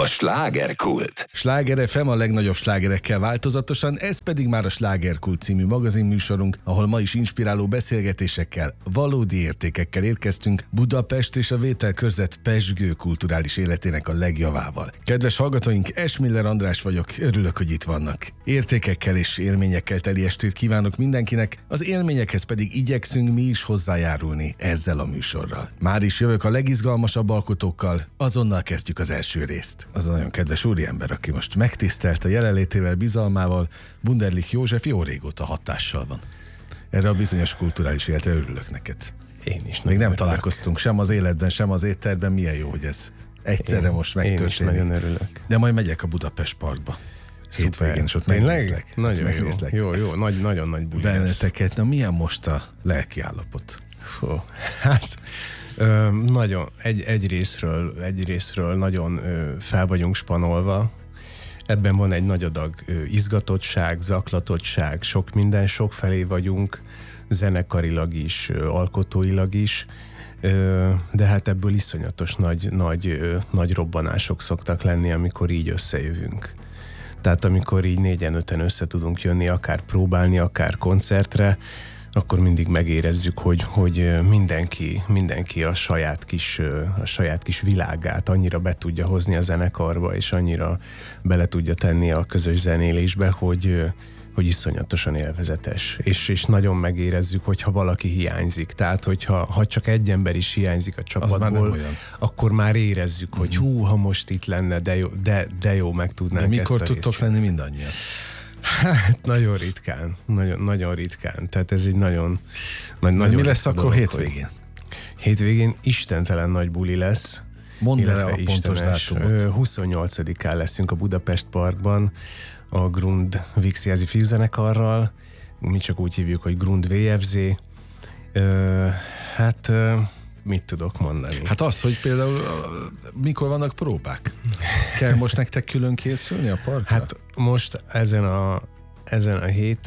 A slágerkult. Sláger FM a legnagyobb slágerekkel változatosan, ez pedig már a Slágerkult című magazinműsorunk, ahol ma is inspiráló beszélgetésekkel, valódi értékekkel érkeztünk Budapest és a vételkörzet pezsgő kulturális életének a legjavával. Kedves hallgatóink, Esmiller András vagyok, örülök, hogy itt vannak. Értékekkel és élményekkel teli estét kívánok mindenkinek, az élményekhez pedig igyekszünk mi is hozzájárulni ezzel a műsorral. Már is jövök a legizgalmasabb alkotókkal, azonnal kezdjük az első részt. Az a nagyon kedves úriember, aki most megtisztelt a jelenlétével, bizalmával, Wunderlich József jó régóta hatással van. Erre a bizonyos kulturális életre örülök neked. Én is. Még nem találkoztunk sem az életben, sem az étterben, milyen jó, hogy ez egyszerre most megtörténik. Én is nagyon örülök. De majd megyek a Budapest Parkba. Hétvégén, és ott megnézlek. Nagyon jó, nagyon nagy buli benneteket. Na milyen most a lelki állapot? Nagyon, egy részről nagyon fel vagyunk spanolva. Ebben van egy nagy adag izgatottság, zaklatottság, sok minden, sok felé vagyunk, zenekarilag is, alkotóilag is, de hát ebből iszonyatos nagy robbanások szoktak lenni, amikor így összejövünk. Tehát amikor így 4-5 össze tudunk jönni, akár próbálni, akár koncertre, akkor mindig megérezzük, hogy mindenki a saját kis világát annyira be tudja hozni a zenekarba, és annyira bele tudja tenni a közös zenélésbe, hogy iszonyatosan élvezetes. És nagyon megérezzük, hogyha valaki hiányzik. Tehát, hogyha csak egy ember is hiányzik a csapatból, akkor már érezzük, hogy ha most itt lenne, de jó meg tudnánk ezt a részt. De mikor tudtok lenni mindannyian? Hát nagyon ritkán, nagyon ritkán. Tehát ez egy nagyon mi lesz akkor hétvégén? Hétvégén istentelen nagy buli lesz. Mondd el a pontos dátumot. 28-án leszünk a Budapest Parkban a Grund Vixiázi fiúzenekarral. Mi csak úgy hívjuk, hogy Grund VFZ. Mit tudok mondani? Hát az, hogy például mikor vannak próbák? Kell most nektek külön készülni a parkra? Hát most ezen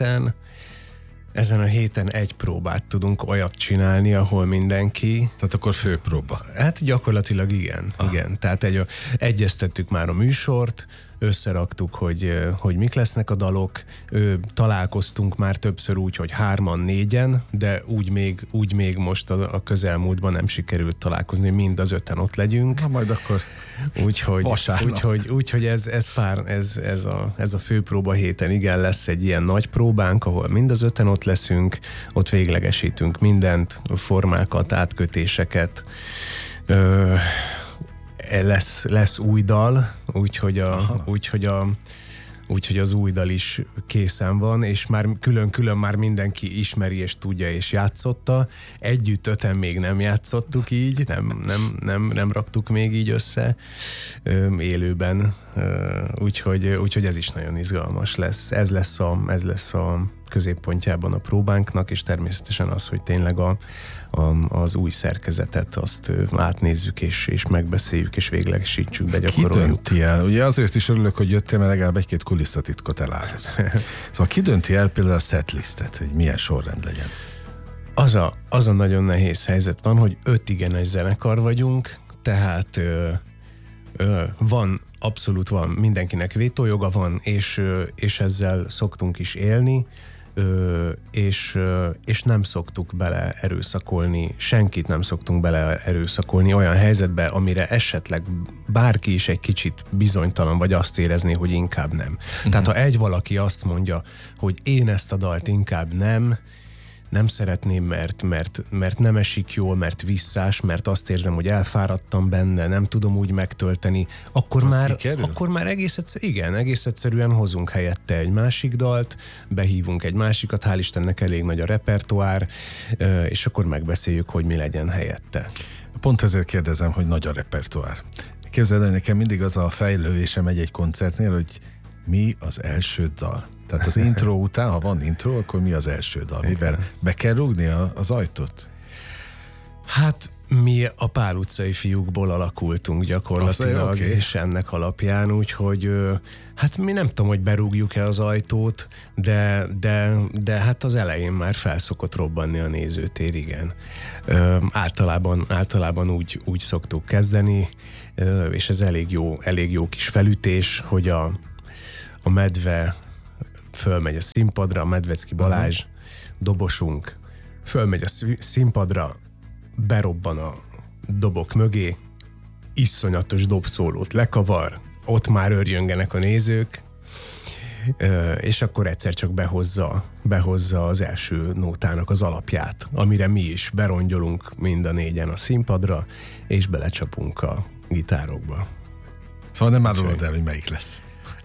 a héten egy próbát tudunk olyat csinálni, ahol mindenki... Tehát akkor főpróba. Hát gyakorlatilag igen. Tehát egyeztettük már a műsort, összeraktuk, hogy mik lesznek a dalok, találkoztunk már többször úgy, hogy 3-an, 4-en, de úgy még most a közelmúltban nem sikerült találkozni, mind az 5-en ott legyünk. Na majd akkor Úgyhogy ez a főpróba héten igen, lesz egy ilyen nagy próbánk, ahol mind az 5-en ott leszünk, ott véglegesítünk mindent, formákat, átkötéseket, lesz új dal, úgyhogy az új dal is készen van, és már külön-külön már mindenki ismeri és tudja és játszotta. Együtt 5-en még nem játszottuk így, nem raktuk még így össze élőben, úgyhogy ez is nagyon izgalmas lesz. Ez lesz a középpontjában a próbánknak, és természetesen az, hogy tényleg az új szerkezetet azt átnézzük, és megbeszéljük, és véglegesítsük, begyakoroljuk. Ki dönti el? Ugye azért is örülök, hogy jöttél, mert legalább egy-két kulisszatitkot elárulsz. Szóval ki dönti el például a setlistet, hogy milyen sorrend legyen? Az a nagyon nehéz helyzet van, hogy 5 igenes zenekar vagyunk, tehát abszolút van, mindenkinek vétójoga van, és ezzel szoktunk is élni, és nem szoktuk bele erőszakolni, senkit nem szoktunk bele erőszakolni olyan helyzetbe, amire esetleg bárki is egy kicsit bizonytalan, vagy azt érezné, hogy inkább nem. Tehát ha egy valaki azt mondja, hogy én ezt a dalt inkább nem szeretném, mert nem esik jól, mert visszás, mert azt érzem, hogy elfáradtam benne, nem tudom úgy megtölteni, akkor már egész egyszerűen hozunk helyette egy másik dalt, behívunk egy másikat, hál' Istennek elég nagy a repertoár, és akkor megbeszéljük, hogy mi legyen helyette. Pont ezért kérdezem, hogy nagy a repertoár. Képzeld el, nekem mindig az a fejlődésem egy koncertnél, hogy mi az első dal. Tehát az intro után, ha van intro, akkor mi az első dal? Mivel be kell rúgni az ajtót? Hát Mi a Pál utcai fiúkból alakultunk gyakorlatilag, okay. És ennek alapján, úgyhogy hát mi nem tudom, hogy berúgjuk-e az ajtót, de hát az elején már felszokott robbanni a nézőtér, igen. Általában úgy szoktuk kezdeni, és ez elég jó kis felütés, hogy a medve fölmegy a színpadra, a Medvecki Balázs, dobosunk, fölmegy a színpadra, berobban a dobok mögé, iszonyatos dobszólót lekavar, ott már örjöngenek a nézők, és akkor egyszer csak behozza az első nótának az alapját, amire mi is berongyolunk mind a négyen a színpadra, és belecsapunk a gitárokba. Szóval nem árulod el, hogy melyik lesz.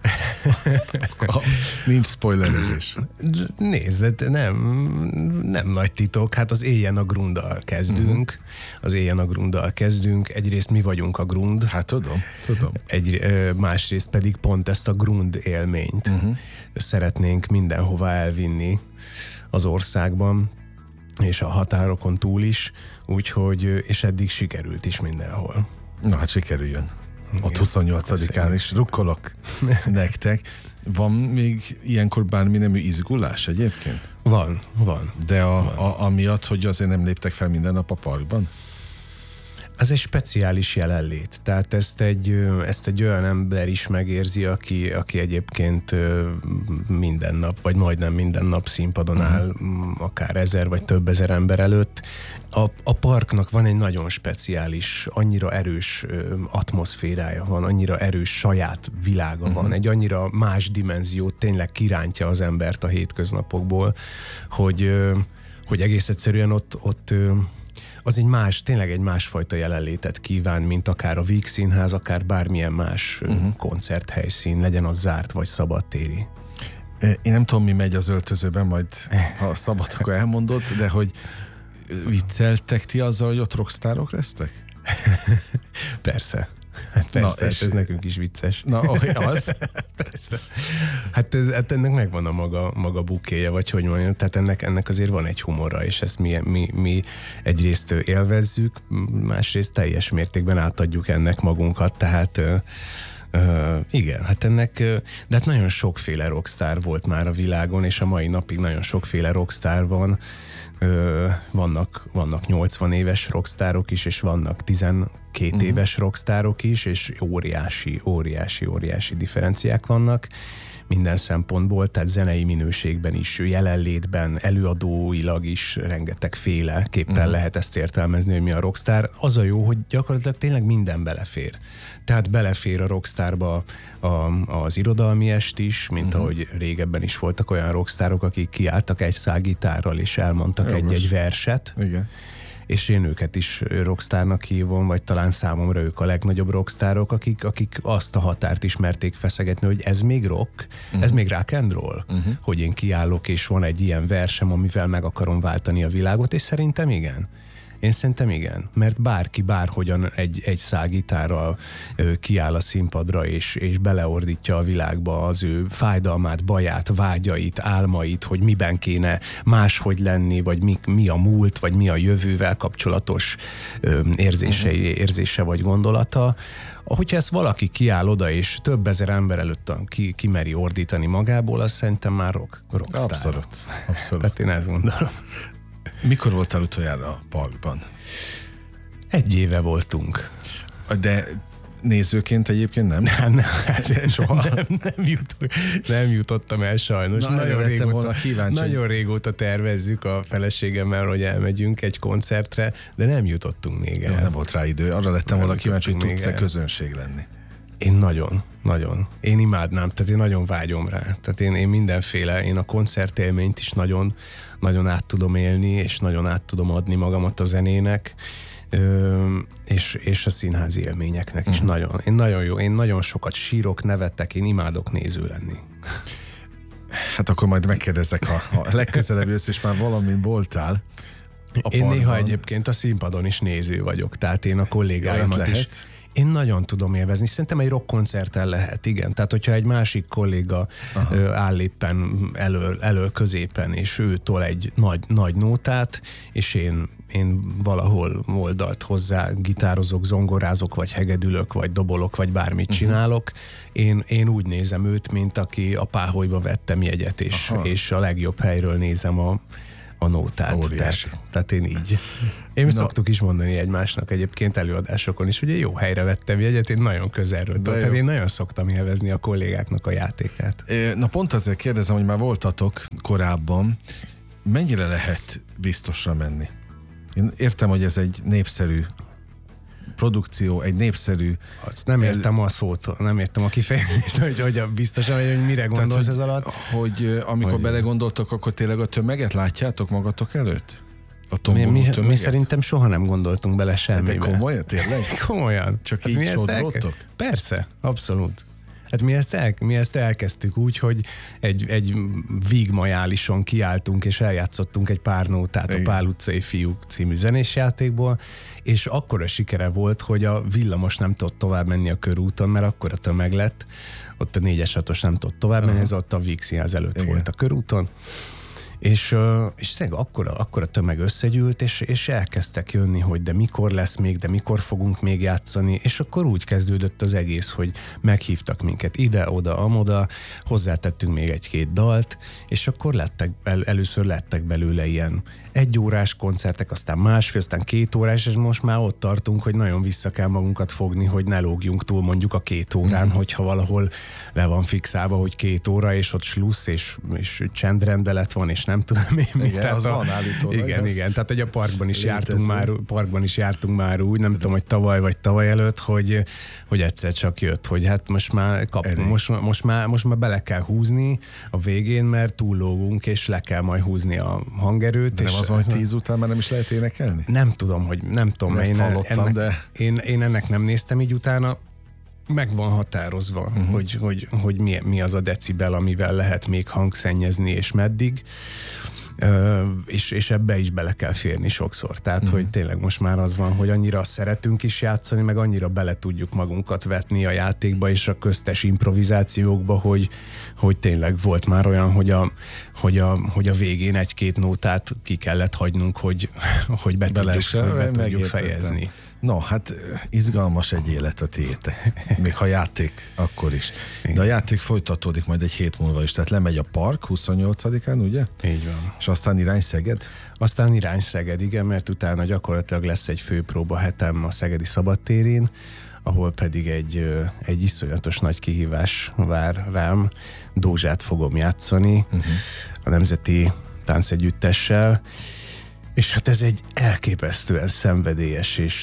Nincs spoilerezés. Nézd, nem nagy titok. Hát az Éljen a Grunddal kezdünk. Egyrészt mi vagyunk a Grund. Hát tudom. Másrészt pedig pont ezt a Grund élményt szeretnénk mindenhova elvinni az országban, és a határokon túl is, úgyhogy, és eddig sikerült is mindenhol. Na hát sikerüljön. Ott 28-án is rukkolok nektek. Van még ilyenkor bármi nemű izgulás egyébként? Van. De amiatt, hogy azért nem léptek fel minden nap a parkban? Ez egy speciális jelenlét. Tehát ezt egy olyan ember is megérzi, aki egyébként minden nap, vagy majdnem minden nap színpadon áll, akár 1000 vagy több ezer ember előtt. A parknak van egy nagyon speciális, annyira erős atmoszférája van, annyira erős saját világa van, egy annyira más dimenziót tényleg kirántja az embert a hétköznapokból, hogy egész egyszerűen ott az tényleg egy másfajta jelenlétet kíván, mint akár a Víg Színház, akár bármilyen más koncerthelyszín, legyen az zárt vagy szabadtéri. Én nem tudom, mi megy az öltözőben, majd ha szabad, akkor elmondod, de hogy vicceltek ti azzal, hogy ott rockstárok lesztek? Persze. Hát persze, ez nekünk is vicces. Na, az? Persze. Hát ennek megvan a maga bukéje, vagy hogy mondjam, tehát ennek azért van egy humora, és ezt mi egyrészt élvezzük, másrészt teljes mértékben átadjuk ennek magunkat, tehát igen, hát de hát nagyon sokféle rockstar volt már a világon, és a mai napig nagyon sokféle rockstar van. Vannak 80 éves rockstárok is, és vannak 12 éves rockstárok is, és óriási differenciák vannak minden szempontból, tehát zenei minőségben is, jelenlétben, előadóilag is rengetegféleképpen lehet ezt értelmezni, hogy mi a rockstar. Az a jó, hogy gyakorlatilag tényleg minden belefér. Tehát belefér a rockstárba az irodalmi est is, mint ahogy régebben is voltak olyan rockstárok, akik kiálltak egy szál gitárral és elmondtak egy verset. Igen. És én őket is rockstárnak hívom, vagy talán számomra ők a legnagyobb rockstárok, akik azt a határt ismerték feszegetni, hogy ez még rock, ez még rock and roll, hogy én kiállok, és van egy ilyen versem, amivel meg akarom váltani a világot, és szerintem igen. Én szerintem igen, mert bárki bárhogyan egy szál gitárral kiáll a színpadra, és beleordítja a világba az ő fájdalmát, baját, vágyait, álmait, hogy miben kéne máshogy lenni, vagy mi a múlt, vagy mi a jövővel kapcsolatos érzése vagy gondolata. Hogyha ezt valaki kiáll oda, és több ezer ember előtt kimeri ordítani magából, az szerintem már rockstar. Abszolút. Tehát én ezt gondolom. Mikor voltál utoljára a parkban? 1 éve voltunk. De nézőként egyébként nem? Nem, soha. Nem jutottam el sajnos. Nagyon régóta tervezzük a feleségemmel, hogy elmegyünk egy koncertre, de nem jutottunk még el. Nem volt rá idő. Arra lettem volna kíváncsi, hogy tudsz-e közönség lenni. Én nagyon. Én imádnám, tehát én nagyon vágyom rá. Tehát én mindenféle, én a koncertélményt is nagyon át tudom élni, és nagyon át tudom adni magamat a zenének, és a színházi élményeknek is nagyon. Én nagyon sokat sírok, nevettek, én imádok néző lenni. Hát akkor majd megkérdezek, ha legközelebb jössz, és már valamin voltál. Én néha egyébként a színpadon is néző vagyok, tehát én a kollégáimat is. Én nagyon tudom élvezni. Szerintem egy rock koncerten lehet, igen. Tehát, hogyha egy másik kolléga áll éppen elől középen, és ő tol egy nagy nótát, és én én valahol oldalt hozzá gitározok, zongorázok, vagy hegedülök, vagy dobolok, vagy bármit csinálok, én úgy nézem őt, mint aki a Páholyba vettem jegyet, és a legjobb helyről nézem a nótát. Tehát én így. Szoktuk is mondani egymásnak egyébként előadásokon is, ugye jó helyre vettem jegyet, én nagyon közelről. Tehát én nagyon szoktam élvezni a kollégáknak a játékát. Na pont azért kérdezem, hogy már voltatok korábban, mennyire lehet biztosra menni? Én értem, hogy ez egy népszerű produkció, egy népszerű... Azt nem értem a szót, nem értem a kifejezést, hogy biztosan, hogy mire gondolsz ez alatt. Hogy amikor belegondoltok, akkor tényleg a tömeget látjátok magatok előtt? A tomboló tömeget? Mi szerintem soha nem gondoltunk bele semmibe. De komolyan? Tényleg? Komolyan. Csak így sodródtok? Persze, abszolút. Hát mi ezt elkezdtük úgy, hogy egy vígmajálison kiálltunk, és eljátszottunk egy pár nótát a Pál utcai fiúk című zenésjátékból, és akkora sikere volt, hogy a villamos nem tudott tovább menni a körúton, mert akkora tömeg lett, ott a 4-es 6-os nem tudott tovább menni, ez ott a Víg Színház előtt volt a körúton, és tényleg akkora tömeg összegyűlt, és elkezdtek jönni, hogy de mikor lesz még, de mikor fogunk még játszani, és akkor úgy kezdődött az egész, hogy meghívtak minket ide, oda, amoda, hozzátettünk még 1-2 dalt, és akkor először lettek belőle ilyen 1 órás koncertek, aztán másfél, aztán 2 órás, és most már ott tartunk, hogy nagyon vissza kell magunkat fogni, hogy ne lógjunk túl mondjuk a 2 órán, hogyha valahol le van fixálva, hogy 2 óra, és ott slussz, és csendrendelet van, és nem tudom én még. Igen, az van állítólag. Igen, tehát hogy a parkban is jártunk már úgy, nem tudom, hogy tavaly vagy tavaly előtt, hogy egyszer csak jött, hogy hát most már bele kell húzni a végén, mert túllógunk, és le kell majd húzni a hangerőt. De nem az, hogy 10 után már nem is lehet énekelni? Nem tudom, én ennek nem néztem így utána. Meg van határozva, hogy mi az a decibel, amivel lehet még hangszennyezni, és meddig. És ebbe is bele kell férni sokszor. Tehát, hogy tényleg most már az van, hogy annyira szeretünk is játszani, meg annyira bele tudjuk magunkat vetni a játékba és a köztes improvizációkba, hogy tényleg volt már olyan, hogy a végén 1-2 nótát ki kellett hagynunk, hogy be tudjuk fejezni. No, hát izgalmas egy élet a tiétek. Még ha játék, akkor is. De a játék folytatódik majd egy hét múlva is. Tehát lemegy a Park 28-án, ugye? Így van. És aztán irány Szeged? Aztán irány Szeged, igen, mert utána gyakorlatilag lesz egy főpróba hetem a Szegedi Szabadtérén, ahol pedig egy iszonyatos nagy kihívás vár rám. Dózsát fogom játszani a Nemzeti Táncegyüttessel, és hát ez egy elképesztően szenvedélyes és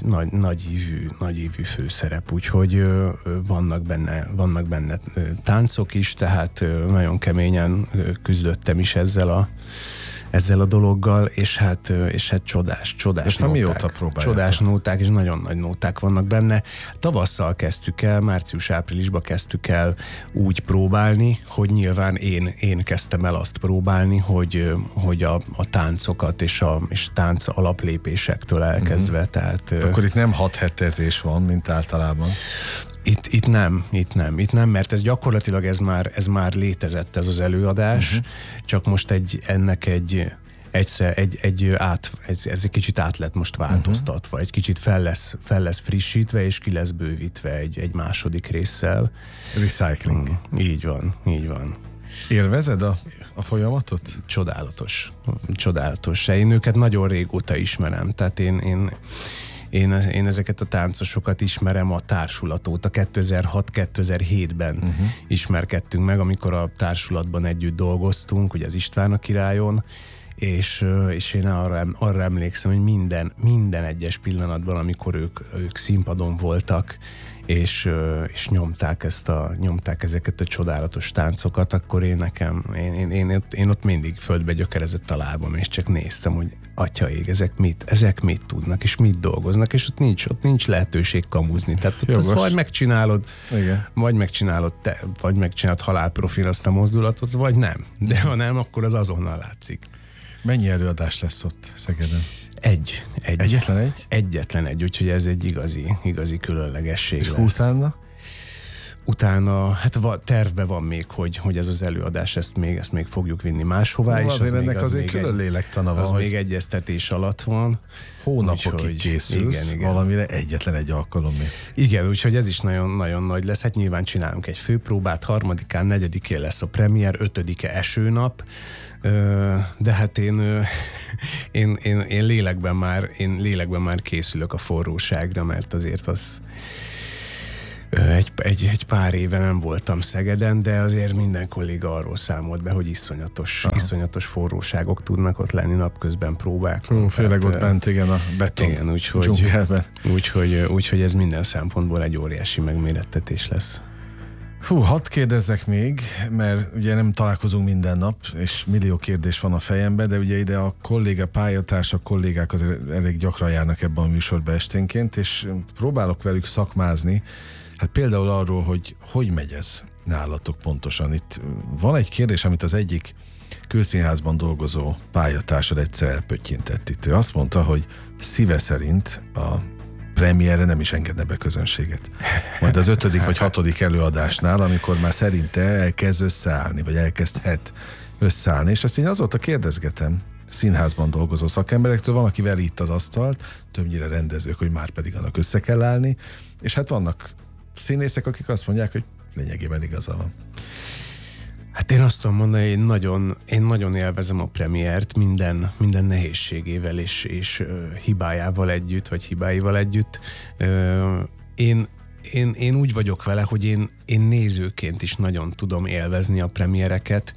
nagyívű főszerep, úgyhogy vannak benne táncok is, tehát nagyon keményen küzdöttem is ezzel a dologgal, és hát csodás nóták. Csodás nóták, és nagyon nagy nóták vannak benne. Tavasszal kezdtük el, március-áprilisban kezdtük el úgy próbálni, hogy nyilván én kezdtem el azt próbálni, hogy a táncokat és tánc alaplépésektől elkezdve, tehát... Akkor itt nem 6 hetezés van, mint általában. Itt nem, mert ez gyakorlatilag ez már létezett, ez az előadás, csak most ez egy kicsit át lett most változtatva, egy kicsit fel lesz frissítve, és ki lesz bővítve egy második résszel. Recycling. Így van. Élvezed a folyamatot? Csodálatos. Én őket nagyon régóta ismerem, tehát én ezeket a táncosokat ismerem a társulat óta. 2006-2007-ben ismerkedtünk meg, amikor a társulatban együtt dolgoztunk, ugye az István a Királyon, és én arra emlékszem, hogy minden egyes pillanatban, amikor ők színpadon voltak, és nyomták ezeket a csodálatos táncokat, akkor én ott mindig földbe gyökerezett a lábam, és csak néztem, hogy atya ég, ezek mit tudnak, és mit dolgoznak, és ott nincs lehetőség kamuzni. Tehát ott azt vagy megcsinálod, vagy megcsinálod halálprofil azt a mozdulatot, vagy nem. De ha nem, akkor az azonnal látszik. Mennyi előadás lesz ott Szegeden? Egy. Egyetlen egy? Egyetlen egy, úgyhogy ez egy igazi különlegesség és lesz. Utána? Utána, hát tervben van még, hogy ez az előadás, ezt még fogjuk vinni máshová. És azért ennek azért külön lélektana van. Az még egyeztetés alatt van. Hónapokig készülsz igen. Valamire egyetlen egy alkalomért. Igen, úgyhogy ez is nagyon-nagyon nagy lesz. Hát nyilván csinálunk egy főpróbát, 3-án, 4-én lesz a premier, 5-e esőnap, de hát én lélekben már készülök a forróságra, mert azért az egy pár éve nem voltam Szegeden, de azért minden kolléga arról számolt be, hogy iszonyatos forróságok tudnak ott lenni napközben próbákon. Főleg ott bent, igen, a beton dzsungelben. Úgyhogy ez minden szempontból egy óriási megmérettetés lesz. Hadd kérdezzek még, mert ugye nem találkozunk minden nap, és millió kérdés van a fejemben, de ugye ide a pályatársak, kollégák azért elég gyakran járnak ebben a műsorba esténként, és próbálok velük szakmázni. Hát például arról, hogy megy ez nálatok pontosan. Itt van egy kérdés, amit az egyik Kőszínházban dolgozó pályatársad egyszer elpöttyintett itt. Ő azt mondta, hogy szíve szerint a premierre nem is engedne be közönséget. Majd az 5. vagy 6. előadásnál, amikor már szerinte elkezd összeállni, vagy elkezdhet összeállni. És ezt én azóta kérdezgetem színházban dolgozó szakemberektől, van, aki veri itt az asztalt, többnyire rendezők, hogy már pedig annak össze kell állni, és hát vannak színészek, akik azt mondják, hogy lényegében igaza van. Hát én azt tudom mondani, én nagyon élvezem a premiért minden nehézségével és hibájával együtt, vagy hibáival együtt. Én úgy vagyok vele, hogy én nézőként is nagyon tudom élvezni a premiereket.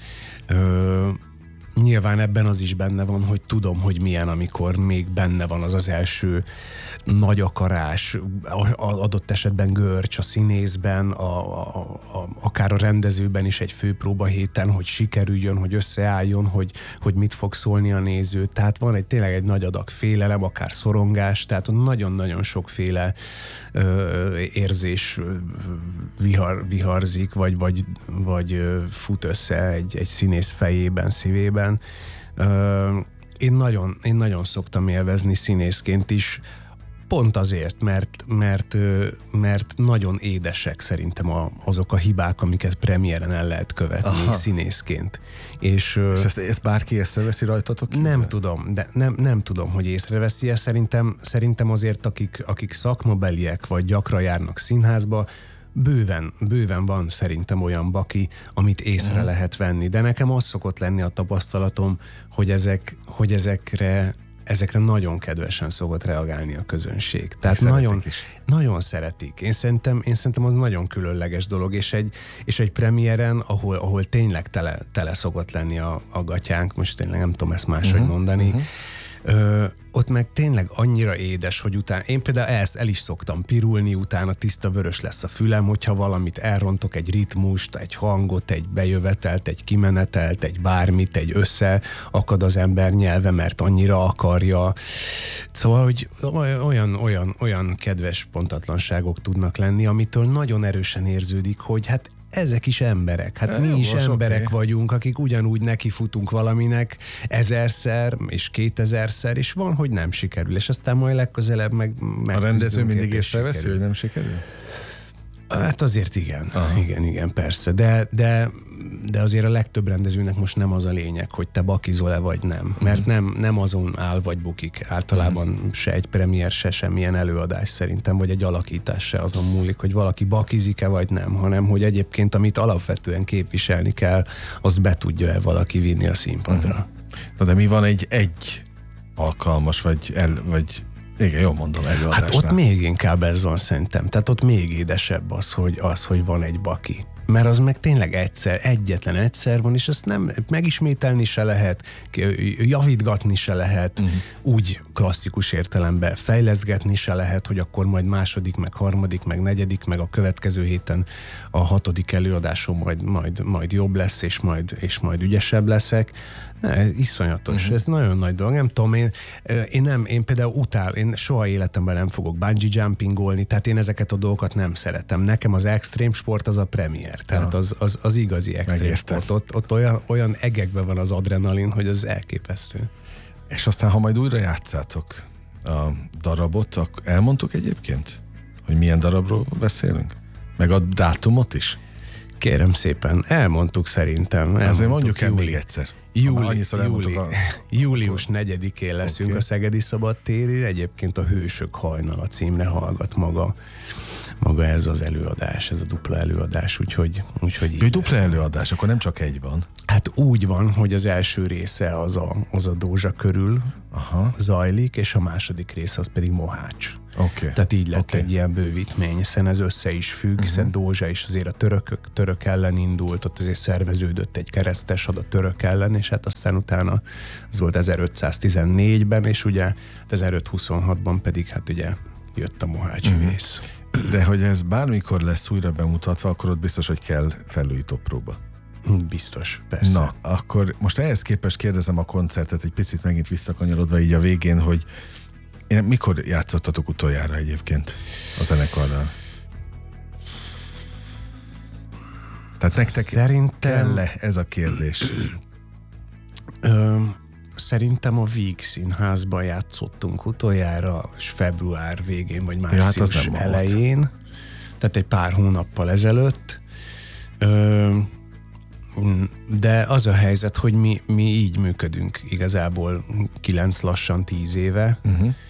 Nyilván ebben az is benne van, hogy tudom, hogy milyen, amikor még benne van az első nagy akarás, adott esetben görcs a színészben, akár a rendezőben is egy főpróba héten, hogy sikerüljön, hogy összeálljon, hogy mit fog szólni a néző. Tehát van tényleg egy nagy adag félelem, akár szorongás, tehát nagyon-nagyon sokféle érzés viharzik, vagy fut össze egy színész fejében, szívében. Én nagyon szoktam élvezni színészként is, pont azért, mert nagyon édesek szerintem azok a hibák, amiket premiéren el lehet követni színészként. És ezt bárki észreveszi rajtatok? Nem tudom, de nem tudom, hogy észreveszi-e. Szerintem azért, akik szakmabeliek, vagy gyakran járnak színházba, bőven van szerintem olyan baki, amit észre lehet venni. De nekem az szokott lenni a tapasztalatom, hogy ezekre nagyon kedvesen szokott reagálni a közönség. Tehát nagyon szeretik. Én szerintem az nagyon különleges dolog, és egy premiéren, ahol tényleg tele szokott lenni a gatyánk, most tényleg nem tudom ezt máshogy mondani, ott meg tényleg annyira édes, hogy utána, én például el is szoktam pirulni, utána tiszta vörös lesz a fülem, hogyha valamit elrontok, egy ritmust, egy hangot, egy bejövetelt, egy kimenetelt, egy bármit, egy összeakad az ember nyelve, mert annyira akarja. Szóval, hogy olyan kedves pontatlanságok tudnak lenni, amitől nagyon erősen érződik, hogy hát ezek is emberek. Hát mi is emberek vagyunk, akik ugyanúgy nekifutunk valaminek 1000-szer és 2000-szer, és van, hogy nem sikerül, és aztán majd legközelebb meg a rendező mindig észreveszi, hogy nem sikerült? Hát azért igen. Igen, persze. De azért a legtöbb rendezőnek most nem az a lényeg, hogy te bakizol-e vagy nem. Mert nem azon áll vagy bukik. Általában se egy premier, se semmilyen előadás szerintem, vagy egy alakítás se azon múlik, hogy valaki bakizik-e vagy nem, hanem hogy egyébként, amit alapvetően képviselni kell, azt be tudja-e valaki vinni a színpadra. Na de mi van egy alkalmas, vagy igen, jól mondom, előadásnál? Hát ott még inkább ez van szerintem. Tehát ott még édesebb az, hogy van egy baki. Mert az meg tényleg egyetlen egyszer van, és azt nem megismételni se lehet, javítgatni se lehet, úgy klasszikus értelemben fejlesztgetni se lehet, hogy akkor majd második, meg harmadik, meg negyedik, meg a következő héten a 6. előadásom majd jobb lesz, és majd ügyesebb leszek. Ez iszonyatos, ez nagyon nagy dolog. Nem tudom, én például én soha életemben nem fogok bungee jumpingolni, tehát én ezeket a dolgokat nem szeretem. Nekem az extrém sport az a premier, tehát az igazi extrém sport. Ott olyan egekben van az adrenalin, hogy az elképesztő. És aztán, ha majd újra játszátok a darabot, elmondtuk egyébként, hogy milyen darabról beszélünk? Meg a dátumot is? Kérem szépen, elmondtuk szerintem. Azért mondjuk el még egyszer. Július 4-én leszünk a Szegedi Szabadtéri, egyébként a Hősök hajnala címre hallgat maga ez az előadás, ez a dupla előadás, úgyhogy dupla előadás, akkor nem csak egy van. Hát úgy van, hogy az első része az a Dózsa körül zajlik, és a második része az pedig Mohács. Okay. Tehát így lett egy ilyen bővítmény, hiszen ez össze is függ, hiszen Dózsa is azért a török ellen indult, ott azért szerveződött egy keresztes had a török ellen, és hát aztán utána az volt 1514-ben, és ugye 1526-ban pedig hát ugye jött a mohácsi rész. De hogy ez bármikor lesz újra bemutatva, akkor ott biztos, hogy kell felújító próba. Biztos, persze. Na, akkor most ehhez képest kérdezem a koncertet, egy picit megint visszakanyarodva így a végén, hogy mikor játszottatok utoljára egyébként a zenekarral? Tehát nektek kell-e ez a kérdés? Szerintem a Víg Színházban játszottunk utoljára, és február végén, vagy március elején. Tehát egy pár hónappal ezelőtt. De az a helyzet, hogy mi így működünk igazából 9 lassan 10 éve.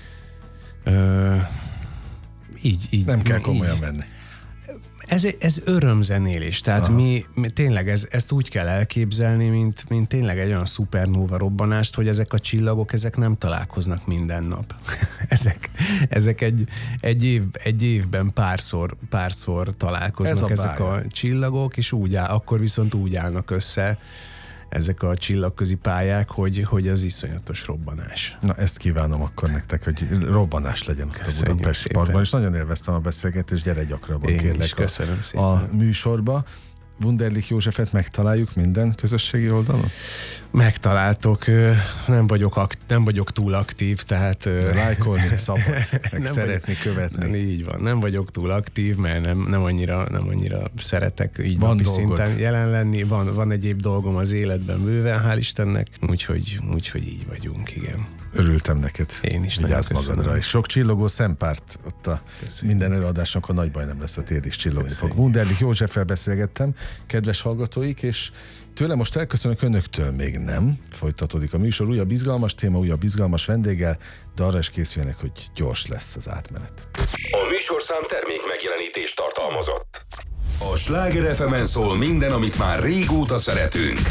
Így nem kell komolyan venni. Ez örömzenélés, tehát mi tényleg ezt úgy kell elképzelni, mint tényleg egy olyan szupernóva robbanást, hogy ezek a csillagok, ezek nem találkoznak minden nap. ezek egy évben párszor találkoznak ezek a csillagok, és akkor viszont úgy állnak össze ezek a csillagközi pályák, hogy az iszonyatos robbanás. Na, ezt kívánom akkor nektek, hogy robbanás legyen ott a Budapest Parkban, és nagyon élveztem a beszélgetést, gyere gyakrabban, kérlek a műsorba. Wunderlich Józsefet megtaláljuk minden közösségi oldalon? Megtaláltok, nem vagyok túl aktív, tehát... Lájkolni szabad, meg szeretni, követni. Így van, nem vagyok túl aktív, mert nem annyira szeretek így napi szinten jelen lenni. Van egyéb dolgom az életben bőven, hál' Istennek, úgyhogy így vagyunk, igen. Örültem neked. Én is. Vigyázz magadra. És sok csillogó szempárt ott a minden előadásnak, ha nagy baj nem lesz, a tér is csillogni fog. Wunderlich Józseffel beszélgettem, kedves hallgatóik, és tőle most elköszönök, önöktől még nem. Folytatódik a műsor, újabb izgalmas téma, újabb izgalmas vendéggel, de arra is készüljenek, hogy gyors lesz az átmenet. A műsorszám termék megjelenítést tartalmazott. A Sláger FM-en szól minden, amit már régóta szeretünk.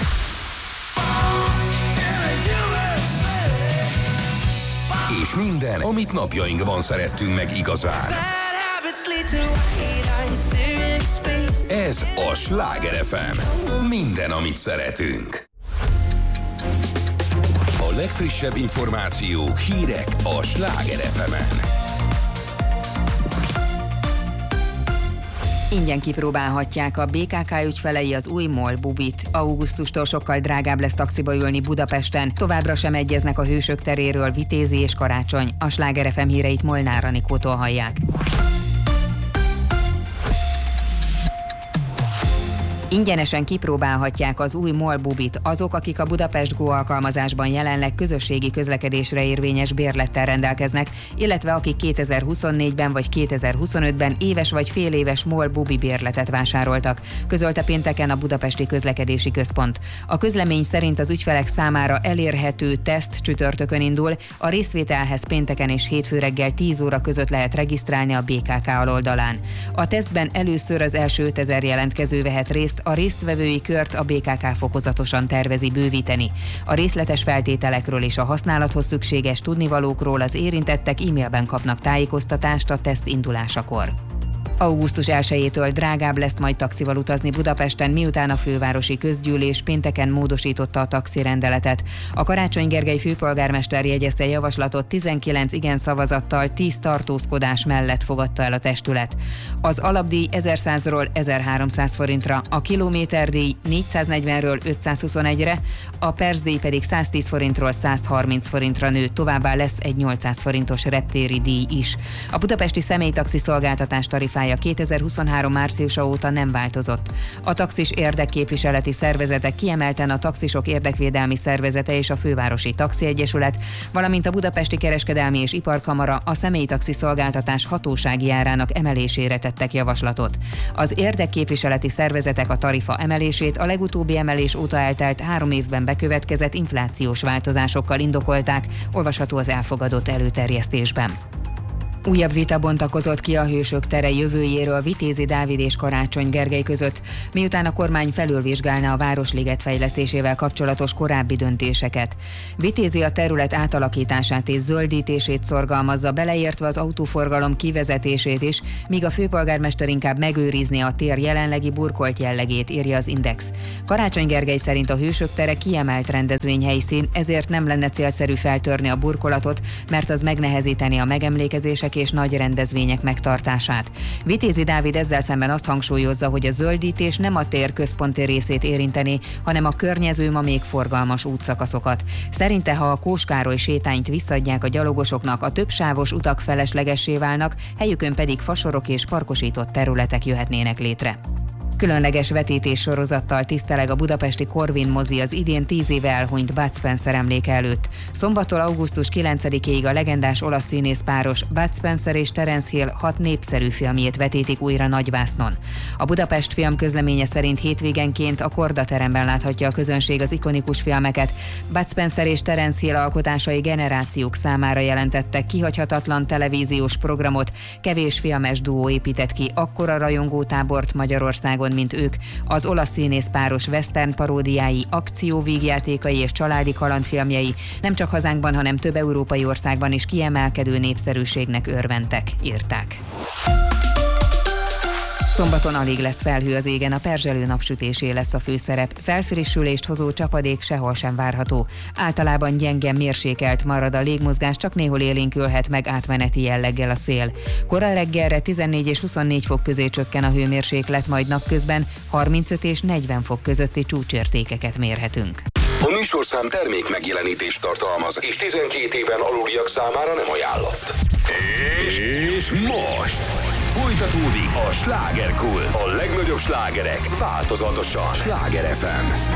És minden, amit napjainkban szerettünk meg igazán. Ez a Sláger FM. Minden, amit szeretünk. A legfrissebb információk, hírek a Sláger FM-en. Ingyen kipróbálhatják a BKK ügyfelei az új MOL Bubit. Augusztustól sokkal drágább lesz taxiba ülni Budapesten. Továbbra sem egyeznek a Hősök teréről Vitézi és Karácsony. A Sláger FM híreit Molnár Anikótól hallják. Ingyenesen kipróbálhatják az új MOL Bubit azok, akik a Budapest Go alkalmazásban jelenleg közösségi közlekedésre érvényes bérlettel rendelkeznek, illetve akik 2024-ben vagy 2025-ben éves vagy féléves MOL Bubi bérletet vásároltak, közölte pénteken a Budapesti Közlekedési Központ. A közlemény szerint az ügyfelek számára elérhető teszt csütörtökön indul, a részvételhez pénteken és hétfő reggel 10 óra között lehet regisztrálni a BKK aloldalán. A tesztben először az első 5000 jelentkező vehet részt, a résztvevői kört a BKK fokozatosan tervezi bővíteni. A részletes feltételekről és a használathoz szükséges tudnivalókról az érintettek e-mailben kapnak tájékoztatást a teszt indulásakor. Augusztus 1-től drágább lesz majd taxival utazni Budapesten, miután a fővárosi közgyűlés pénteken módosította a taxirendeletet. A Karácsony Gergely főpolgármester jegyezte javaslatot 19 igen szavazattal, 10 tartózkodás mellett fogadta el a testület. Az alapdíj 1100-ról 1300 forintra, a kilométerdíj 440-ről 521-re, a percdíj pedig 110 forintról 130 forintra nő, továbbá lesz egy 800 forintos reptéri díj is. A budapesti személytaxi szolgáltatás tarifája szabálya 2023 márciusa óta nem változott. A taxis érdekképviseleti szervezetek, kiemelten a Taxisok Érdekvédelmi Szervezete és a Fővárosi Taxiegyesület, valamint a Budapesti Kereskedelmi és Iparkamara a személytaxi szolgáltatás hatósági árának emelésére tettek javaslatot. Az érdekképviseleti szervezetek a tarifa emelését a legutóbbi emelés óta eltelt 3 évben bekövetkezett inflációs változásokkal indokolták, olvasható az elfogadott előterjesztésben. Újabb vita bontakozott ki a Hősök tere jövőjéről Vitézi Dávid és Karácsony Gergely között, miután a kormány felülvizsgálná a Városliget fejlesztésével kapcsolatos korábbi döntéseket. Vitézi a terület átalakítását és zöldítését szorgalmazza, beleértve az autóforgalom kivezetését is, míg a főpolgármester inkább megőrizni a tér jelenlegi burkolt jellegét, írja az Index. Karácsony Gergely szerint a Hősök tere kiemelt rendezvényhelyszín, ezért nem lenne célszerű feltörni a burkolatot, mert az megnehezíteni a megemlékezések és nagy rendezvények megtartását. Vitézi Dávid ezzel szemben azt hangsúlyozza, hogy a zöldítés nem a tér központi részét érinteni, hanem a környező, ma még forgalmas útszakaszokat. Szerinte, ha a Kós Károly sétányt visszaadják a gyalogosoknak, a többsávos utak feleslegessé válnak, helyükön pedig fasorok és parkosított területek jöhetnének létre. Különleges vetítés sorozattal tiszteleg a budapesti Corvin mozi az idén 10 éve elhunyt Bud Spencer emléke előtt. Szombattól augusztus 9-ig a legendás olasz színészpáros Bud Spencer és Terence Hill 6 népszerű filmjét vetítik újra nagyvásznon. A Budapest Film közleménye szerint hétvégenként a Korda teremben láthatja a közönség az ikonikus filmeket. Bud Spencer és Terence Hill alkotásai generációk számára jelentettek kihagyhatatlan televíziós programot, kevés filmes duó épített ki akkora rajongótábort Magyarországon, mint ők. Az olasz színészpáros western paródiái, akcióvígjátékai és családi kalandfilmjei nem csak hazánkban, hanem több európai országban is kiemelkedő népszerűségnek örventek, írták. Szombaton alig lesz felhő az égen, a perzselő napsütésé lesz a főszerep. Felfrissülést hozó csapadék sehol sem várható. Általában gyenge mérsékelt marad a légmozgás, csak néhol élénkülhet meg átmeneti jelleggel a szél. Kora reggelre 14 és 24 fok közé csökken a hőmérséklet, majd napközben 35 és 40 fok közötti csúcsértékeket mérhetünk. A műsorszám termék megjelenítést tartalmaz, és 12 éven aluliak számára nem ajánlott. És most folytatódik a Slágerkult. A legnagyobb slágerek változatosan. Sláger FM.